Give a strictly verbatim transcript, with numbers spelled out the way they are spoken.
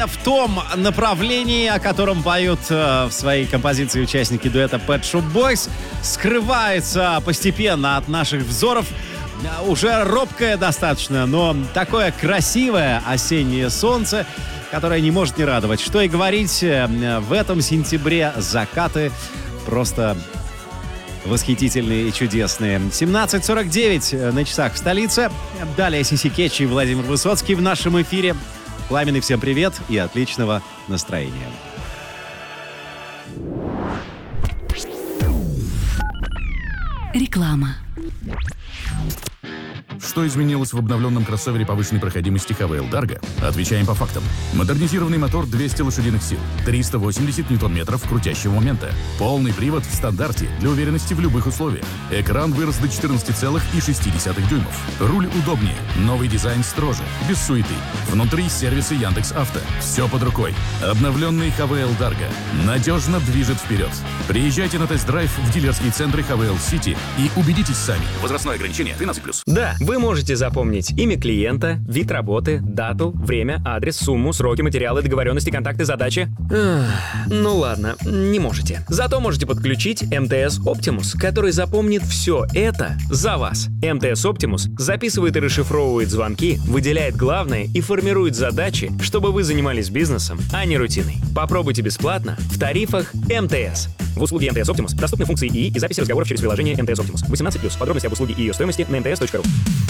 в том направлении, о котором поют э, в своей композиции участники дуэта Pet Shop Boys, скрывается постепенно от наших взоров. Уже робкое достаточно, но такое красивое осеннее солнце, которое не может не радовать. Что и говорить, в этом сентябре закаты просто восхитительные и чудесные. семнадцать сорок девять на часах в столице. Далее Сиси Кетч и Владимир Высоцкий в нашем эфире. Пламенный, всем привет и отличного настроения. Реклама. Что изменилось в обновленном кроссовере повышенной проходимости эйч ви эл Dargo? Отвечаем по фактам. Модернизированный мотор двести лошадиных сил, триста восемьдесят ньютон-метров крутящего момента. Полный привод в стандарте для уверенности в любых условиях. Экран вырос до четырнадцать целых шесть десятых дюймов. Руль удобнее. Новый дизайн строже. Без суеты. Внутри сервисы Яндекс.Авто. Все под рукой. Обновленный эйч ви эл Dargo надежно движет вперед. Приезжайте на тест-драйв в дилерские центры эйч ви эл City и убедитесь сами. Возрастное ограничение тринадцать плюс. Да, вы можете запомнить имя клиента, вид работы, дату, время, адрес, сумму, сроки, материалы, договоренности, контакты, задачи. Эх, ну ладно, не можете. Зато можете подключить эм тэ эс Optimus, который запомнит все это за вас. эм тэ эс Optimus записывает и расшифровывает звонки, выделяет главное и формирует задачи, чтобы вы занимались бизнесом, а не рутиной. Попробуйте бесплатно в тарифах эм тэ эс. В услуге эм тэ эс Optimus доступны функции ИИ и записи разговоров через приложение эм тэ эс Optimus. восемнадцать плюс. Подробности об услуге и ее стоимости на эм тэ эс точка ру.